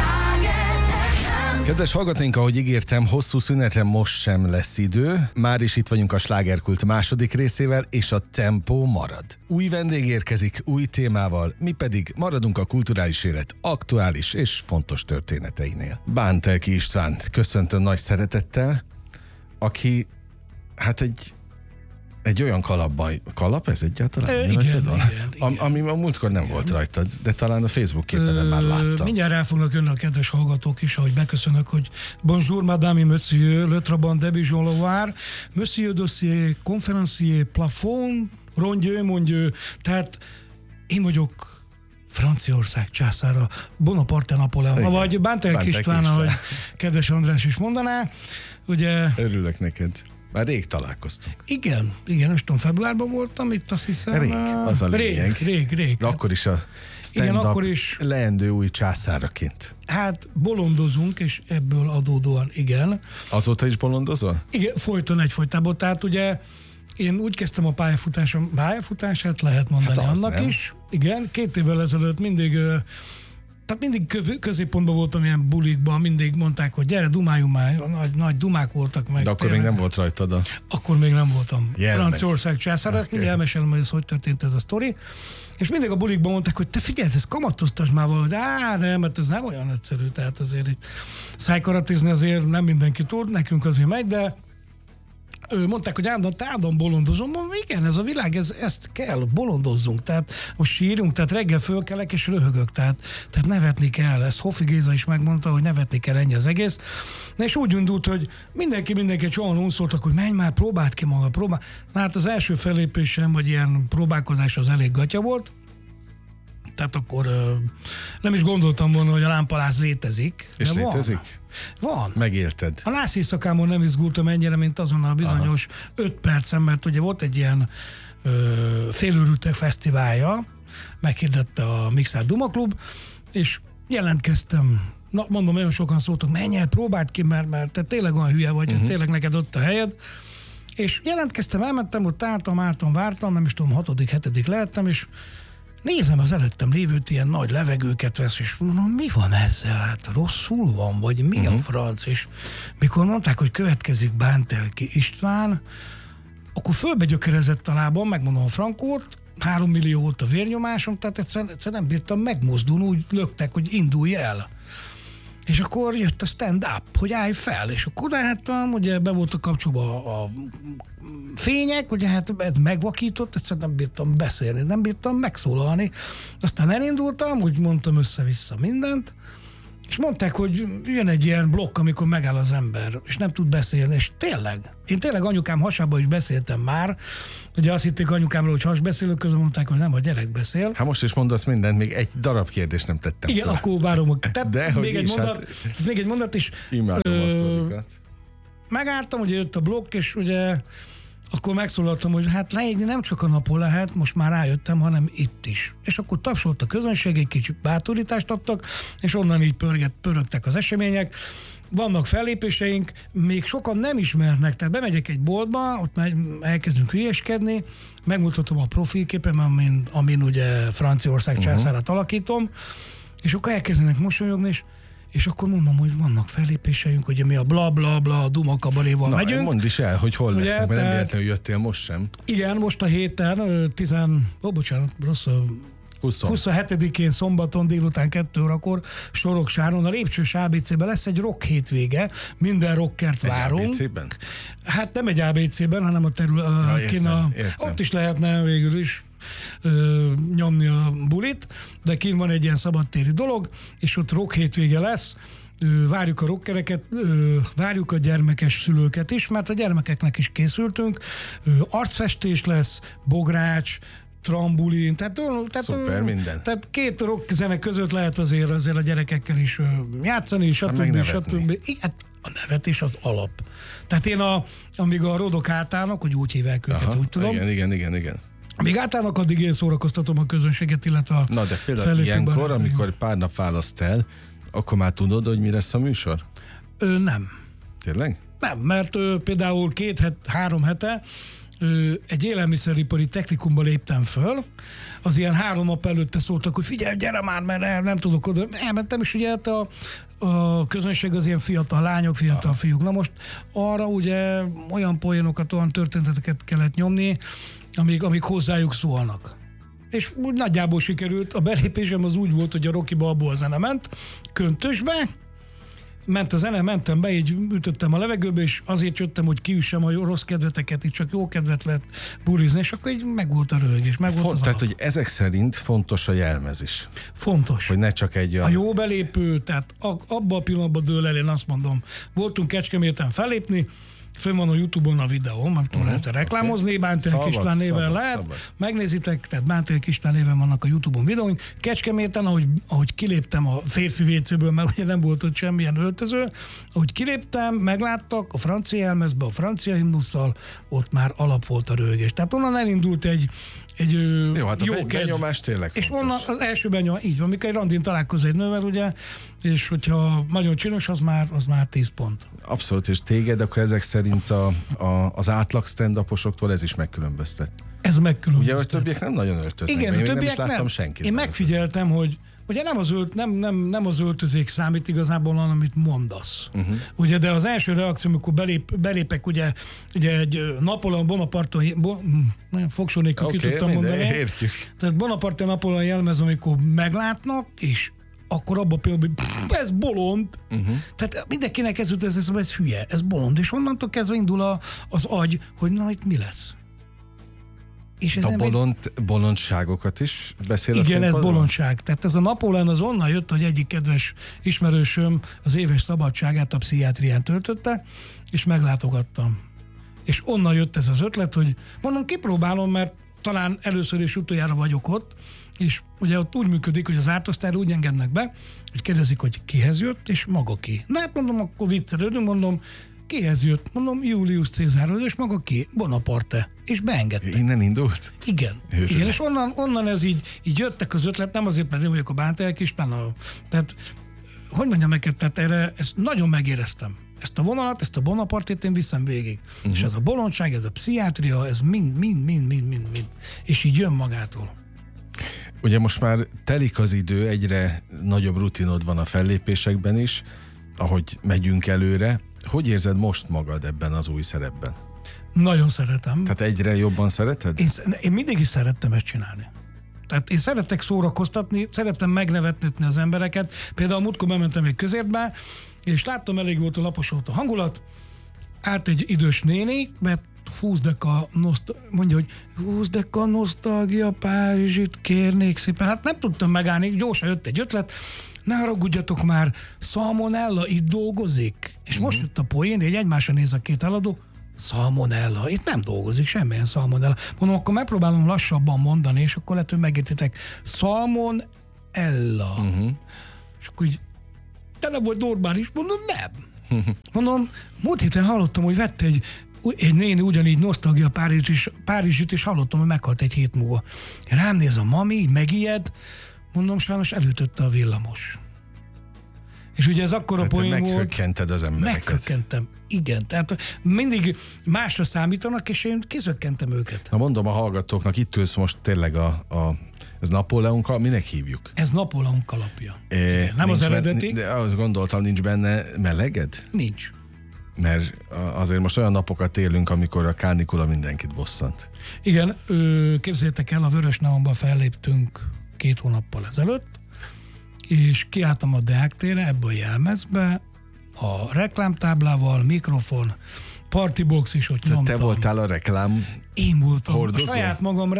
Kedves hallgatóink, ahogy ígértem, hosszú szünetre most sem lesz idő. Már is itt vagyunk a Slágerkult második részével, és a tempó marad. Új vendég érkezik, új témával, mi pedig maradunk a kulturális élet aktuális és fontos történeteinél. Bántelki Istvánt köszöntöm nagy szeretettel, aki hát egy olyan kalapban... Kalap ez egyáltalán? Igen. Ami a múltkor nem volt rajtad, de talán a Facebook képeden már láttam. Mindjárt rá fognak jönni a kedves hallgatók is, ahogy beköszönök, hogy bonjour madame et monsieur, le trabant de Bijon Loire, monsieur dossier, conférencier, plafond, rondieu, mondjeu, tehát én vagyok Franciaország császára, Bonaparte Napóleon, vagy Bántelki István, ahogy kedves András is mondaná. Ugye, örülök neked. Már rég találkoztunk. Igen, most februárban voltam, itt azt hiszem. Rég, az a lényeg. Rég. De akkor is a stand-up leendő új császáraként. Hát bolondozunk, és ebből adódóan igen. Azóta is bolondozol? Igen, folyton egyfolytában. Tehát ugye én úgy kezdtem a pályafutását lehet mondani hát annak nem. Is. Igen, 2 évvel ezelőtt mindig középpontban voltam ilyen bulikban, mindig mondták, hogy gyere, dumáljunk már, nagy dumák voltak meg. De akkor még nem volt rajtad Akkor még nem voltam. Franciaország császár, ezt mindjárt elmesélem, hogy hogy történt ez a sztori. És mindig a bulikban mondták, hogy te figyelj, ez kamatoztasd már valahogy, nem, mert ez nem olyan egyszerű, tehát azért így szájkaratizni azért nem mindenki tud, nekünk azért megy, de mondták, hogy állandóan bolondozom, mondom, igen, ez a világ, ezt kell, bolondozzunk, tehát most sírjunk, tehát reggel fölkelek és röhögök, tehát nevetni kell, ezt Hoffi Géza is megmondta, hogy nevetni kell, ennyi az egész. Na és úgy indult, hogy mindenki soha unszoltak, hogy menj már, próbáld ki maga, Na hát az első fellépésem, vagy ilyen próbálkozás az elég gatya volt, tehát akkor nem is gondoltam volna, hogy a lámpaláz létezik. És létezik? Van. Megélted. A Lász éjszakámon nem izgultam ennyire, mint azon a bizonyos 5 percen, mert ugye volt egy ilyen félőrültek fesztiválja, meghirdette a Mixát Duma Klub, és jelentkeztem. Na, mondom, nagyon sokan szóltak, menj el, próbáld ki, mert te tényleg olyan hülye vagy, tényleg neked ott a helyed. És jelentkeztem, elmentem, ott álltam, vártam, nem is tudom, 6.-7. lehettem, és nézem az előttem lévőt, ilyen nagy levegőket vesz, és mondom, mi van ezzel? Hát rosszul van, vagy mi a franc? És mikor mondták, hogy következik Bántelki István, akkor fölbegyökerezett a lábam, megmondom a frankót, 3 millió volt a vérnyomásom, tehát egyszer nem bírtam megmozdulni, úgy löktek, hogy indulj el. És akkor jött a stand-up, hogy állj fel, és akkor láttam, ugye be voltak kapcsolva a fények, ugye hát ez megvakított, egyszerűen nem bírtam beszélni, nem bírtam megszólalni. Aztán elindultam, úgy mondtam össze-vissza mindent, és mondták, hogy jön egy ilyen blokk, amikor megáll az ember, és nem tud beszélni, és én tényleg anyukám hasába is beszéltem már, ugye azt hitték anyukámról, hogy hasbeszélők, közben mondták, hogy nem, a gyerek beszél. Hát most is mondasz mindent, még egy darab kérdést nem tettem. Igen, fel. Akkor várom. De még egy mondat is. Imádom a sztorikat. Megálltam, ugye jött a blokk, és ugye akkor megszólaltam, hogy hát leégni nem csak a napon lehet, most már rájöttem, hanem itt is. És akkor tapsolt a közönség, egy kicsit bátorítást adtak, és onnan így pörögtek az események. Vannak fellépéseink, még sokan nem ismernek, tehát bemegyek egy boltba, ott elkezdünk hülyeskedni, megmutatom a profilképem, amin ugye Franciaország császárát alakítom, és akkor elkezdenek mosolyogni, és akkor mondom, hogy vannak fellépéseink, hogy mi a bla-bla-bla, a Duma kabaréval megyünk. Mondd is el, hogy hol lesznek, mert nem véletlenül jöttél most sem. Igen, most a héten, 27-én szombaton délután 2 órakor Soroksáron a Lépcsős ABC-ben lesz egy rock hétvége, minden rockert várunk. ABC-ben? Hát nem egy ABC-ben, hanem a értem. Ott is lehetne végül is nyomni a bulit, de kint van egy ilyen szabadtéri dolog, és ott rock hétvége lesz. Várjuk a rockereket, várjuk a gyermekes szülőket is, mert a gyermekeknek is készültünk. Arcfestés lesz, bogrács, trambulin, tehát szuper, minden. Tehát 2 rock zene között lehet azért a gyerekekkel is játszani, stb. Igen, a nevetés az alap. Tehát amíg a rodok átállnak, hogy úgy hívják őket, úgy tudom. Igen. Még átállnak, addig én szórakoztatom a közönséget, illetve a Na, de például ilyenkor, amikor pár nap választ el, akkor már tudod, hogy mi lesz a műsor? Nem. Tényleg? Nem, mert például 2-3 hete egy élelmiszeripari technikumba léptem föl, az ilyen 3 nap előtte szóltak, hogy figyelj, gyere már, mert nem tudok oda. Elmentem, és ugye hát a közönség az ilyen fiatal lányok, fiatal fiúk. Na most arra ugye olyan poénokat, olyan történeteket kellett nyomni, amik hozzájuk szólnak. És úgy nagyjából sikerült. A belépésem az úgy volt, hogy a Rocky Balboa zene ment, köntösbe, ment a zene, mentem be, így ütöttem a levegőbe, és azért jöttem, hogy kiüssem a rossz kedveteket, így csak jó kedvet lehet burizni, és akkor így meg volt a röhögés, Tehát, hogy ezek szerint fontos a jelmez is. Fontos. Hogy ne csak egy a jó belépő, tehát abban a pillanatban dől el, én azt mondom, voltunk Kecskeméten fellépni, fönn van a YouTube-on a videó, nem tudom, lehet reklámozni, Bántelki István néven lehet. Megnézitek, tehát Bántelki István néven vannak a YouTube-on videóink. Kecskeméten, ahogy kiléptem a férfi vécéből, mert ugye nem volt ott semmilyen öltöző, ahogy kiléptem, megláttak a francia jelmezbe, a francia himnusszal, ott már alap volt a röhögés. Tehát onnan elindult egy jó, hát jó a benyomás tényleg fontos. És onnan az első benyomás, így van, mikor egy randin találkozz egy nővel, ugye, és hogyha nagyon csinos, az már 10 pont. Abszolút, és téged akkor ezek szerint az átlag stand-uposoktól ez is megkülönböztet. Ez megkülönböztet. Ugye, a többiek nem nagyon öltöznek. Igen, a többiek nem is láttam senkit. Én megfigyeltem, hogy ugye nem az öltözék számít igazából, hanem amit mondasz. Ugye, de az első reakció, amikor belépek, ugye egy Napóleon Bonaparte, fogsó nélkül ki tudtam mondani. Értjük. Tehát Bonaparte Napóleon jelmez, amikor meglátnak, és akkor abban például, hogy ez bolond. Tehát mindenkinek ez hülye, ez bolond. És onnantól kezdve indul az agy, hogy na itt mi lesz. És ez bolondságokat is beszél a igen, ez bolondság. Tehát ez a Napóleon az onnan jött, hogy egyik kedves ismerősöm az éves szabadságát a pszichiátrián töltötte, és meglátogattam. És onnan jött ez az ötlet, hogy mondom, kipróbálom, mert talán először és utoljára vagyok ott, és ugye ott úgy működik, hogy az ártosztályra úgy engednek be, hogy kérdezik, hogy kihez jött, és maga ki. Na hát mondom, akkor viccelődünk, mondom, kihez jött? Mondom, Julius Cézárhoz, és maga ki? Bonaparte. És beengedtek. Innen indult? Igen. Igen, és onnan ez így jöttek az ötlet, nem azért, mert én vagyok a Bántelki István, tehát hogy mondjam neked, tehát erre ezt nagyon megéreztem. Ezt a vonalat, ezt a Bonapartet én viszem végig. És ez a bolondság, ez a pszichiátria, ez mind. És így jön magától. Ugye most már telik az idő, egyre nagyobb rutinod van a fellépésekben is, ahogy megyünk előre. Hogy érzed most magad ebben az új szerepben? Nagyon szeretem. Tehát egyre jobban szereted? Én mindig is szerettem ezt csinálni. Tehát én szeretek szórakoztatni, szeretem megnevettetni az embereket. Például múltkor bementem egy közértbe, és láttam, elég volt a lapos volt a hangulat, át egy idős néni, mert mondja, hogy 20 deka nosztalgia Párizsit kérnék szépen. Hát nem tudtam megállni, gyorsan jött egy ötlet, ne haragudjatok már, Salmonella itt dolgozik. És most jött a poén, így egymásra néz a két eladó, Salmonella, itt nem dolgozik semmilyen Salmonella. Mondom, akkor megpróbálom lassabban mondani, és akkor lehet, hogy megértitek. Salmonella. És akkor így tele volt normális, mondom, nem. Mondom, múlt héten hallottam, hogy vette egy néni ugyanígy nosztalgia Párizsit, és hallottam, hogy meghalt egy hét múlva. Rám néz a mami, megijed, mondom, sajnos elütötte a villamos. És ugye ez akkora poén volt. Meghökkented az embereket. Meghökkentem, igen. Tehát mindig másra számítanak, és én kizökkentem őket. Na mondom a hallgatóknak, itt ülsz most tényleg ez Napóleon, minek hívjuk? Ez Napóleon kalapja. Nem az eredeti. De azt gondoltam, nincs benne meleged? Nincs. Mert azért most olyan napokat élünk, amikor a kánikula mindenkit bosszant. Igen, képzeljétek el, a Vörös Neonban felléptünk 2 hónappal ezelőtt, és kiálltam a Deák térre, ebbe a jelmezbe, a reklámtáblával, mikrofon, partybox is ott nyomtam. Te voltál a reklám Én voltam. hordozó? A saját magam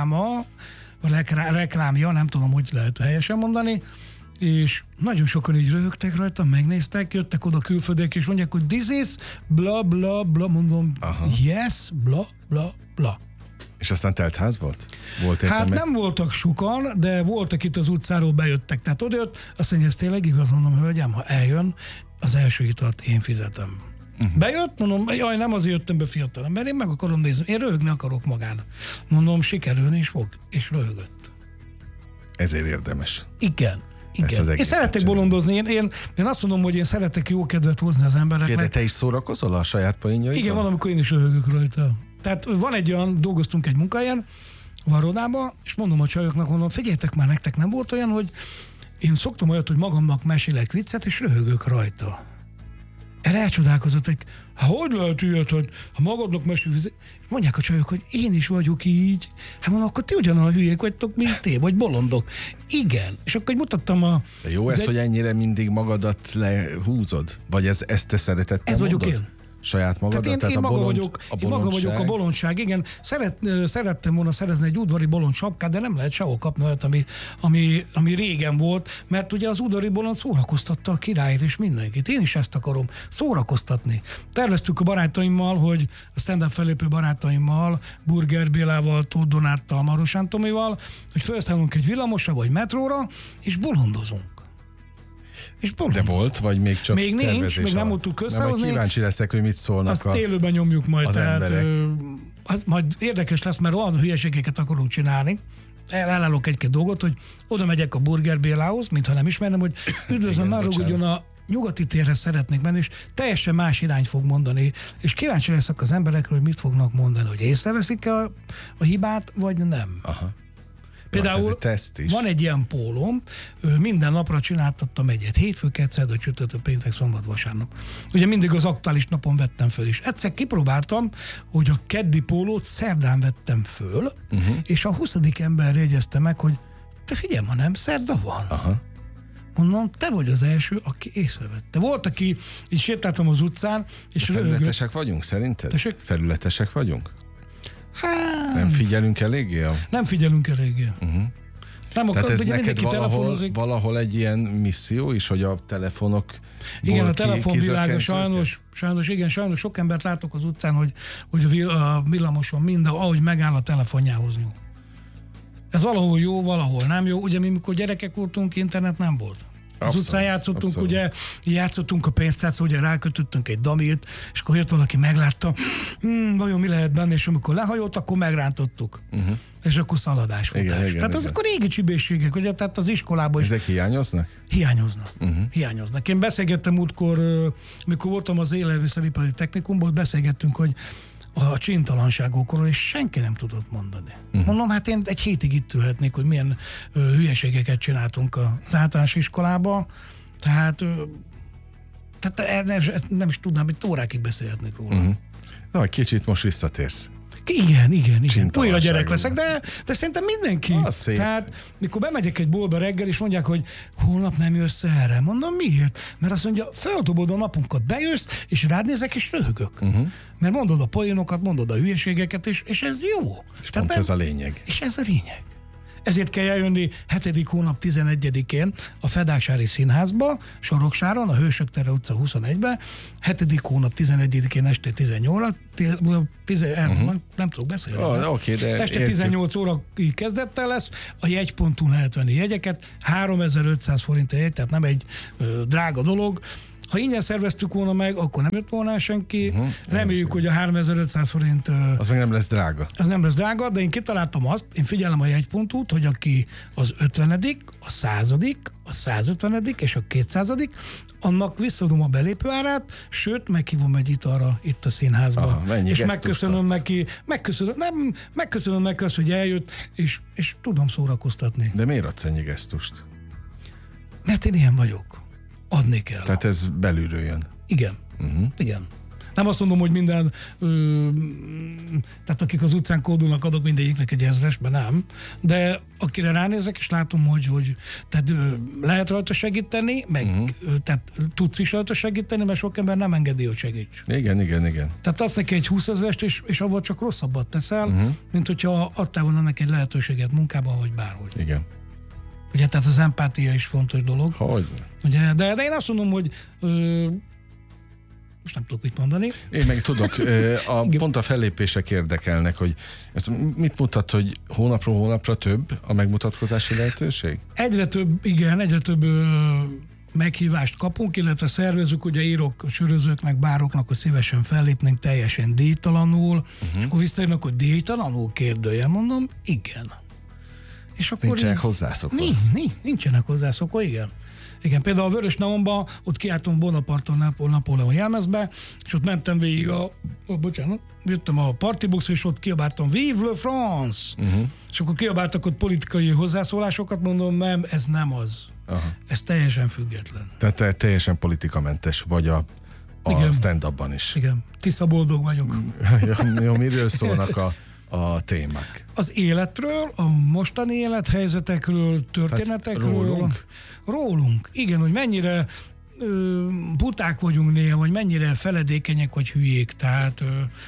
reklámja, nem tudom, hogy lehet helyesen mondani, és nagyon sokan így röhögtek rajta, megnéztek, jöttek oda külföldiek, és mondják, hogy this is bla bla bla, mondom, yes, bla bla bla. És aztán teltház volt? Hát nem voltak sokan, de voltak itt az utcáról, bejöttek. Tehát odajött, azt mondja, ez tényleg igaz, mondom, hölgyem, ha eljön, az első italt én fizetem. Bejött, mondom, jaj, nem azért jöttem be fiatalember, én meg akarom nézni, én röhögni akarok magán. Mondom, sikerülni is fog, és röhögött. Ezért érdemes. Igen. Én szeretek bolondozni, én azt mondom, hogy én szeretek jó kedvet hozni az embereknek. De te is szórakozol a saját poénjaidon? Igen, van, amikor én is röhögök rajta. Tehát van egy olyan, dolgoztunk egy munkahelyen, Varodába, és mondom a csajoknak, mondom, figyeljetek már, nektek nem volt olyan, hogy én szoktam olyat, hogy magamnak mesélek viccet, és röhögök rajta. Erre elcsodálkozott, hogy hogy lehet ilyet, hogy ha magadnak mesélsz, mondják a csajok, hogy én is vagyok így. Hát mondom, akkor ti ugyanolyan hülyék vagytok, mint ti, vagy bolondok. Igen. És akkor mutattam De jó ez, hogy ennyire mindig magadat lehúzod? Vagy ezt te szeretettel Ez mondod? vagyok én. Saját magadat? Tehát én maga vagyok a bolondság, igen. Szerettem volna szerezni egy udvari bolond sapkát, de nem lehet sehol kapni olyat, ami régen volt, mert ugye az udvari bolond szórakoztatta a királyt és mindenkit. Én is ezt akarom, szórakoztatni. Terveztük a barátaimmal, hogy a stand-up fellépő barátaimmal, Burger Bélával, Tóth Donáttal, Marosán Tomival, hogy felszállunk egy villamosra vagy metróra, és bolondozunk. De volt, vagy még csak még nincs, még nem tudtuk összehozni. Majd kíváncsi leszek, hogy mit szólnak azt élőben nyomjuk majd. az emberek. Majd érdekes lesz, mert olyan hülyeségeket akarunk csinálni. Elállok egy-két dolgot, hogy oda megyek a Burger Bélához, mintha nem ismernem, hogy üdvözlöm, már rúgjon a Nyugati térre szeretnék menni, és teljesen más irányt fog mondani, és kíváncsi leszek az emberekről, hogy mit fognak mondani, hogy észreveszik a hibát, vagy nem. Aha. Például van egy ilyen pólóm, minden napra csináltattam egyet. Hétfő, kedszerd, csütörtök, péntek, szombat, vasárnap. Ugye mindig az aktuális napon vettem föl is. Egyszer kipróbáltam, hogy a keddi pólót szerdán vettem föl, és a 20. ember jegyezte meg, hogy te figyelj, ma nem szerda van. Aha. Mondom, te vagy az első, aki észrevette. Volt, aki így sétáltam az utcán, és felületesek vagyunk szerinted? Tessék? Felületesek vagyunk? Hát, nem figyelünk eléggé? Nem figyelünk eléggé. Nem Tehát ez ugye neked valahol egy ilyen misszió is, hogy a telefonok. Igen, a telefonvilága sajnos sok embert látok az utcán, hogy a villamoson minden, ahogy megáll a telefonjához nyúl. Ez valahol jó, valahol nem jó. Ugye mi, mikor gyerekek voltunk, internet nem volt. Az utcán játszottunk, ugye, játszottunk a pénztárcával, ugye rákötöttünk egy damilt, és akkor jött valaki, meglátta, vajon mi lehet benne, és amikor lehajolt, akkor megrántottuk. És akkor szaladás, futás. Tehát azok a régi csibészségek, ugye, tehát az iskolában is. Ezek hiányoznak? Hiányoznak. Én beszélgettem múltkor, amikor voltam az élelmiszeripari technikumban, beszélgettünk, hogy a csintalanságokról, és senki nem tudott mondani. Mondom, hát én egy hétig itt ülhetnék, hogy milyen hülyeségeket csináltunk az általános iskolába, tehát nem is tudnám, hogy órákig beszélhetnék róla. Na, kicsit most visszatérsz. Igen. Újra gyerek leszek, de szerintem mindenki. Tehát, mikor bemegyek egy boltba reggel, és mondják, hogy holnap nem jössz erre. Mondom, miért? Mert azt mondja, feldobod a napunkat, bejössz, és rád nézek, és röhögök. Mert mondod a poénokat, mondod a hülyeségeket, és ez jó. És pont ez a lényeg. És ez a lényeg. Ezért kell eljönni 7. hónap 11-én a Fedáksári Színházba, Soroksáron, a Hősök tere utca 21-ben, 7. hónap 11-én este 18 nem tudok beszélni. Este 18 óra kezdettel lesz, a jegy.hu lehet venni jegyeket, 3500 forint a jegy, tehát nem egy drága dolog. Ha ingyen szerveztük volna meg, akkor nem jött volna senki. Reméljük, hogy a 3500 forint... Az meg nem lesz drága. Az nem lesz drága, de én kitaláltam azt, én figyelem a jegy.hu-t, hogy aki az 50., a 100., a 150. és a 200., annak visszadom a belépőárát, sőt, meghívom egy italra itt a színházba. És megköszönöm neki, megköszönöm neki azt, hogy eljött, és tudom szórakoztatni. De miért adsz ennyi gesztust? Mert én ilyen vagyok. Adni kell. Tehát ez belülről jön. Igen. Igen. Nem azt mondom, hogy minden, tehát akik az utcán kódulnak, adok mindegyiknek egy 1000-esben, nem. De akire ránézek, és látom, hogy tehát lehet rajta segíteni, meg tehát tudsz is rajta segíteni, mert sok ember nem engedi, hogy segíts. Igen. Tehát adsz neki egy 20 000-est, és avval csak rosszabbat teszel, mint hogyha adtál volna neki egy lehetőséget munkában, vagy bárhogy. Igen. Ugye, tehát az empátia is fontos dolog. Hogy? Ugye, de én azt mondom, hogy most nem tudok mit mondani. Én meg tudok. Pont a fellépések érdekelnek, hogy ezt mit mutat, hogy hónapról hónapra több a megmutatkozási lehetőség? Egyre több meghívást kapunk, illetve szervezünk, ugye írok sörözőknek, bároknak, hogy szívesen fellépnénk teljesen díjtalanul, és akkor visszajönnek, hogy díjtalanul kérdője, mondom, igen. És akkor nincsenek hozzászokva. Nincsenek hozzászokva, igen. Igen, például a Vörös Neonban, ott kiálltunk Bonaparton Napóleon jelmezbe, és ott mentem végig jöttem a Partyboxra, és ott kiabáltam Vive le France! És akkor kiabáltak ott politikai hozzászólásokat, mondom, nem, ez nem az. Ez teljesen független. Tehát teljesen politikamentes vagy a stand-upban is. Igen, Tisza boldog vagyok. Jó, miről szólnak a témák? Az életről, a mostani élethelyzetekről, történetekről. Rólunk. Igen, hogy mennyire buták vagyunk néha, vagy mennyire feledékenyek, vagy hülyék. Tehát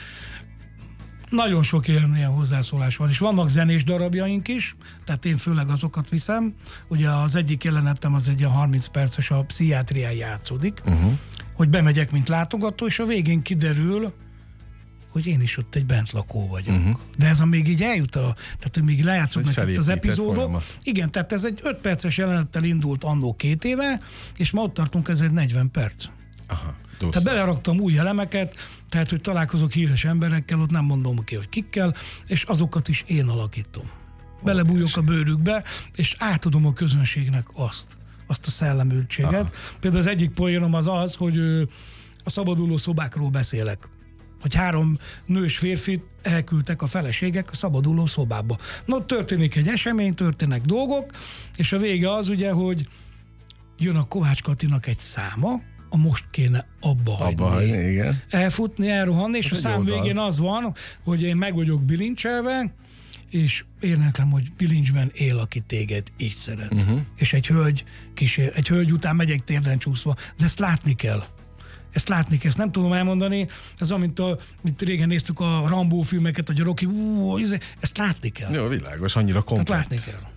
nagyon sok ilyen hozzászólás van. És vannak zenés darabjaink is, tehát én főleg azokat viszem. Ugye az egyik jelenetem az egy 30 perces, a pszichiátrián játszódik, hogy bemegyek, mint látogató, és a végén kiderül, hogy én is ott egy bentlakó vagyok. De ez még így eljut, tehát még lejátszódnak itt az epizódok. Folyamat. Igen, tehát ez egy 5 perces jelenettel indult annó 2 éve, és ma ott tartunk, ez egy 40 perc. Tehát beleraktam új elemeket, tehát hogy találkozok híres emberekkel, ott nem mondom ki, hogy kikkel, és azokat is én alakítom. Belebújok a bőrükbe, és átadom a közönségnek azt a szellemültséget. Például az egyik poénom az, hogy a szabaduló szobákról beszélek. Hogy 3 nős férfit elküldtek a feleségek a szabaduló szobába. Na, történik egy esemény, történnek dolgok, és a vége az ugye, hogy jön a Kovács Katinak egy száma, a most kéne abba hagyni. Igen. Elfutni, elrohanni, és a szám végén az van, hogy én meg vagyok bilincselve, és érdeklem, hogy bilincsben él, aki téged így szeret. És egy hölgy után megyek térden csúszva, de ezt látni kell. Ezt nem tudom elmondani, ez olyan, mint régen néztük a Rambo filmeket, vagy a Rocky, ezt látni kell. Jó, világos, annyira komplett. Látni kell.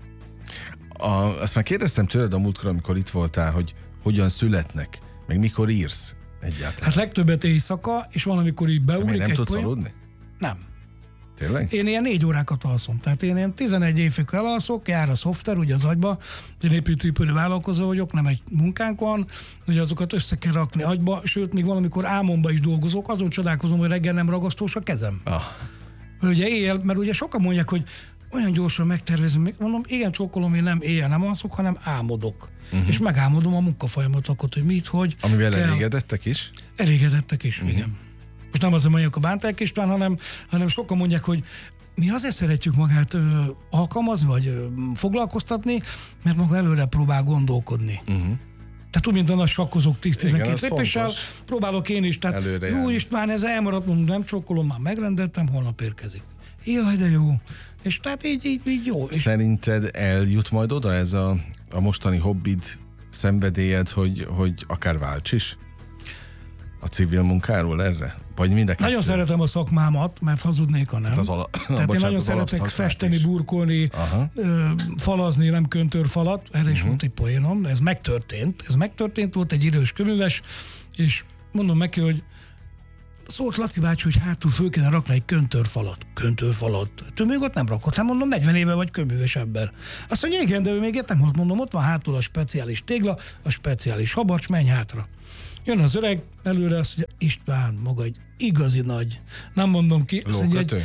Azt már kérdeztem tőled a múltkor, amikor itt voltál, hogy hogyan születnek, meg mikor írsz egyáltalán. Hát legtöbbet éjszaka, és van, amikor így beugrik egy nem tudsz aludni? Nem. Tényleg? Én ilyen 4 órákat alszom. Tehát én ilyen 11 évig elalszok, jár a szoftver, ugye az agyba, én építőipari vállalkozó vagyok, nem egy munkánk van, ugye azokat össze kell rakni agyba, sőt, még valamikor álmomba is dolgozok, azon csodálkozom, hogy reggel nem ragasztós a kezem. Ugye éjjel, mert ugye sokan mondják, hogy olyan gyorsan megtervezem, mondom, igen, csókolom, én nem éjjel nem alszok, hanem álmodok. És megálmodom a munkafolyamatokat, hogy mit, hogy Amivel kell. elégedettek is? Elégedettek is, igen. Most nem azért mondjuk a Bánták István, hanem sokan mondják, hogy mi azért szeretjük magát alkalmazni, vagy foglalkoztatni, mert maga előre próbál gondolkodni. Tehát úgy, mint a nagy sakkozók 10-12 lépéssel, próbálok én is. Tehát jó István, ez elmaradt, mondom, nem csokkolom, már megrendeltem, holnap érkezik. Jaj, de jó. És tehát így jó. Szerinted eljut majd oda ez a mostani hobbid, szenvedélyed, hogy akár válts is a civil munkáról erre? Vagy mindenki? Nagyon szeretem a szakmámat, mert hazudnék, ha nem. Tehát én nagyon szeretek festeni, burkolni, falazni, nem köntörfalat. Erre is volt egy poénom. Ez megtörtént, volt egy idős köműves, és mondom neki, hogy szólt Laci bácsi, hogy hátul föl kéne rakni egy köntörfalat. Ő még ott nem rakott, hát mondom, 40 éve vagy köműves ember. Azt mondja, igen, de ő még nem volt, mondom, ott van hátul a speciális tégla, a speciális habarcs, menj hátra. Jön az öreg, előre azt mondja, István, maga egy igazi nagy, nem mondom ki. Lókötő?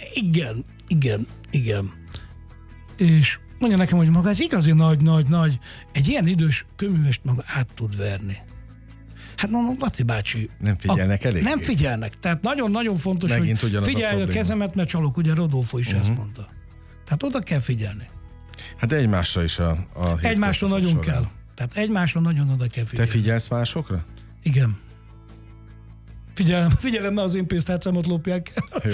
Igen. És mondja nekem, hogy maga ez igazi nagy, egy ilyen idős köművest maga át tud verni. Hát mondom, Laci bácsi. Nem figyelnek elég? Nem figyelnek. Tehát nagyon-nagyon fontos, megint hogy figyelj a kezemet, mert csalok, ugye Rodolfo is ezt mondta. Tehát oda kell figyelni. Hát egymásra is a egymásra nagyon során kell. Tehát egymásra nagyon oda kell figyelni. Te figyelsz másokra? Igen. Figyelem, mert az én pénztárcámat lopják.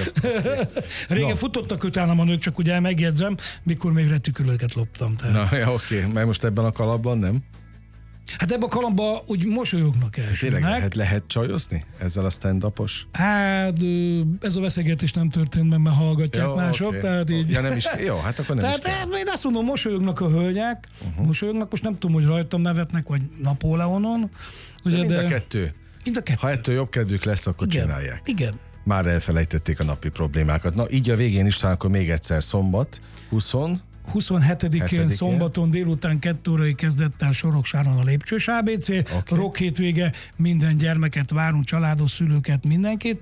Régen futottak utánam a nők, csak ugye megjegyzem, mikor még retikülőket loptam. Tehát. Oké. Mert most ebben a kalapban nem? Hát ebben a kalapban úgy mosolyognak elsőnek. Tényleg lehet csajozni ezzel a stand-upos? Hát ez a beszélgetés nem történt, mert hallgatják mások. Okay. Tehát így. Ja, nem is, jó, hát akkor nem tehát is kell. Én azt mondom, mosolyognak a hölgyek, mosolyognak, most nem tudom, hogy rajtam nevetnek, vagy Napóleonon. Ugye, mind a kettő. Ha ettől jobb kedvük lesz, akkor csinálják. Igen. Már elfelejtették a napi problémákat. Na, így a végén is akkor még egyszer szombat, 27-én szombaton délután 2 órai kezdett el Soroksáron a Lépcsős ABC. Rock hétvége, minden gyermeket várunk, családos szülőket, mindenkit.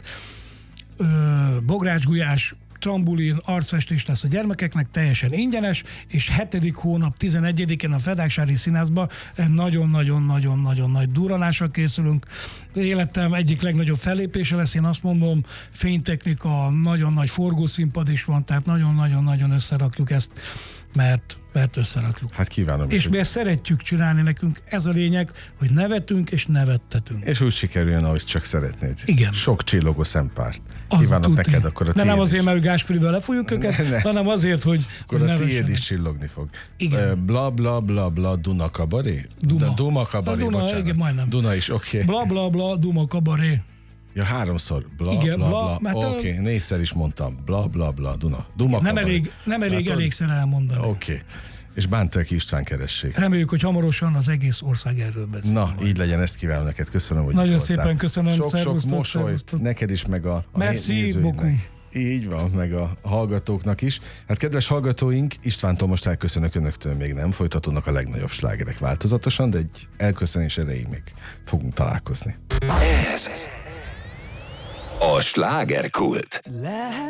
Bográcsgulyás, trambulin, arcfestés lesz a gyermekeknek, teljesen ingyenes, és 7. hónap 11-én a Fedáksári Színházba nagyon-nagyon-nagyon nagy durranásra készülünk. Életem egyik legnagyobb fellépése lesz, én azt mondom, fénytechnika, nagyon nagy forgószínpad is van, tehát nagyon-nagyon-nagyon összerakjuk ezt, mert összerakjuk. Hát kívánom. És mi ezt szeretjük csinálni, nekünk ez a lényeg, hogy nevetünk és nevettetünk. És úgy sikerüljön, ahogy csak szeretnéd. Igen. Sok csillogó szempárt. Kívánom neked akkor a tiéd. Nem azért, mert Gáspirivel lefújjuk őket, hanem azért, hogy akkor a tiéd is csillogni fog. Igen. Bla bla bla bla Duna kabaré? Duma kabaré, bocsánat. Igen, majdnem. Duna is, oké. Bla bla bla Duma kabaré. Ja, 3-szor. Bla, bla, bla. Oké, 4-szer is mondtam. Bla, bla, bla, Duma kabaré. Nem elég elégszer elmondani. Oké. És Bánták István keressék. Reméljük, hogy hamarosan az egész ország erről beszél. Na, így legyen, ezt kívánom neked. Köszönöm, hogy nagyon itt szépen voltál. köszönöm. Sok mosolyt neked is, meg a nézőinknek. Így van, meg a hallgatóknak is. Hát kedves hallgatóink, Istvántól most elköszönök, önöktől még nem. Folytatódnak a legnagyobb slágerek változatosan, de egy elköszönés erejéig még fogunk találkozni. Ez a Slágerkult.